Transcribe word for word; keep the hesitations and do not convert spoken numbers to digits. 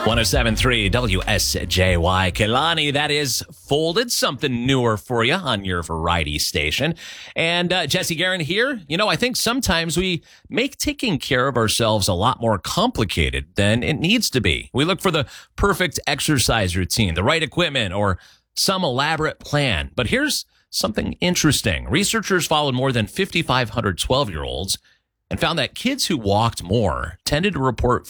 one oh seven point three W S J Y. Kelani, that is Folded, something newer for you on your variety station. And uh, Jesse Guerin here. You know, I think sometimes we make taking care of ourselves a lot more complicated than it needs to be. We look for the perfect exercise routine, the right equipment, or some elaborate plan. But here's something interesting. Researchers followed more than fifty-five hundred twelve-year-olds and found that kids who walked more tended to report